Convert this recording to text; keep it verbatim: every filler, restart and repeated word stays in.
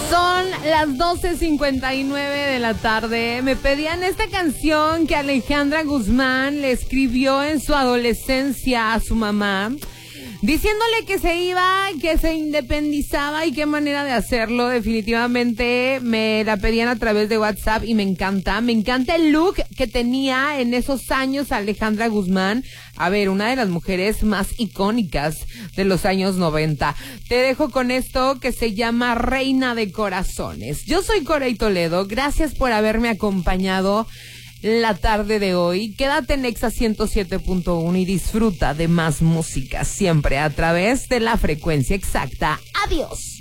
Son las doce cincuenta y nueve de la tarde. Me pedían esta canción que Alejandra Guzmán le escribió en su adolescencia a su mamá, diciéndole que se iba, que se independizaba y qué manera de hacerlo. Definitivamente me la pedían a través de WhatsApp y me encanta. Me encanta el look que tenía en esos años Alejandra Guzmán. A ver, una de las mujeres más icónicas de los años noventa. Te dejo con esto que se llama Reina de Corazones. Yo soy Corey Toledo. Gracias por haberme acompañado la tarde de hoy. Quédate en Exa ciento siete punto uno y disfruta de más música siempre a través de la frecuencia exacta. Adiós.